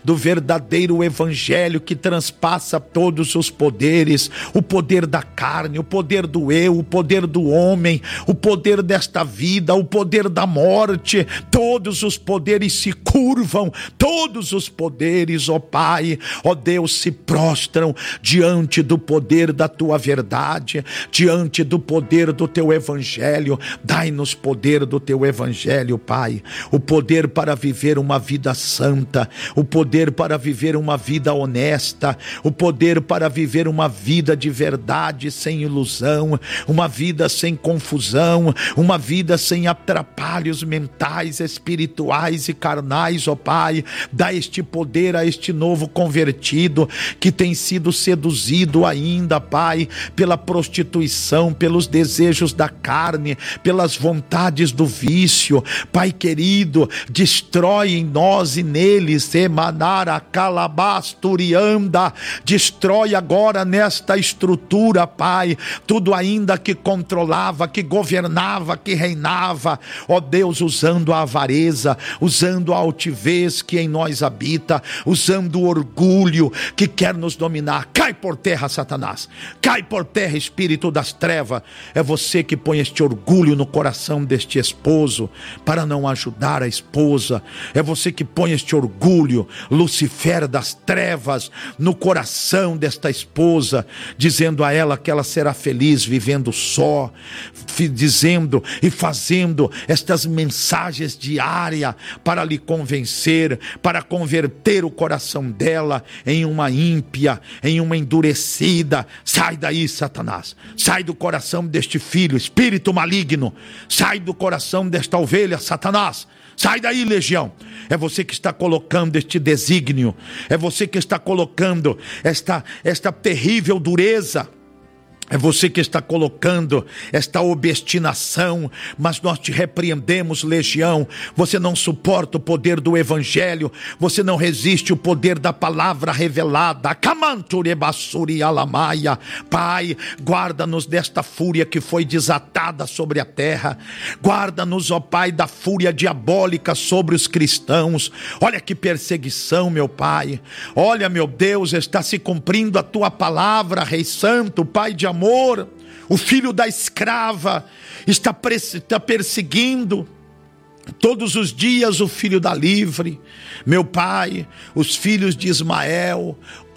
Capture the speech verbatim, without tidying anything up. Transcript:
do verdadeiro evangelho que transpassa todos os poderes, o poder da carne, o poder do eu, o poder do homem, o poder desta vida, o poder da morte. Todos os poderes se curvam, todos os poderes, ó Pai, ó Deus, se prostram diante do poder da tua verdade, diante do poder do teu evangelho. Dai-nos poder do teu evangelho, Pai, o poder para viver uma vida santa, o poder para viver uma vida honesta, o poder para viver uma vida de verdade, sem ilusão, uma vida sem confusão, uma vida sem atrapalhos mentais, espirituais e carnais, ó Pai. Dá este poder a este novo convertido que tem sido seduzido ainda, Pai, pela prostituição, pelos desejos da carne, pelas vontades do vício. Pai querido, destrói em nós e neles, emanara calabasturianda, destrói agora nesta estrutura, Pai, tudo ainda que controlava, que governava, que reinava, ó Deus, usando a avareza, usando a altivez que em nós habita, usando o orgulho que quer nos dominar. Cai por terra, Satanás, cai por terra, espírito das trevas. É você que põe este orgulho no coração deste esposo para não ajudar a esposa. É você que põe este orgulho, Lucifer das trevas, no coração desta esposa, dizendo a ela que ela será feliz vivendo só, dizendo e fazendo estas mensagens diárias para lhe convencer, para converter o coração dela em uma ímpia, em uma endurecida. Sai daí, Satanás, sai do coração deste filho, espírito maligno, sai do coração desta ovelha, Satanás. Sai daí, legião. É você que está colocando este desígnio, é você que está colocando esta, esta terrível dureza, é você que está colocando esta obstinação. Mas nós te repreendemos, legião. Você não suporta o poder do evangelho, você não resiste o poder da palavra revelada. Pai, guarda-nos desta fúria que foi desatada sobre a terra. Guarda-nos, ó Pai, da fúria diabólica sobre os cristãos. Olha que perseguição, meu Pai. Olha, meu Deus, está se cumprindo a tua palavra, Rei Santo, Pai de amor. Amor, o filho da escrava está, está perseguindo todos os dias o filho da livre. Meu Pai, os filhos de Ismael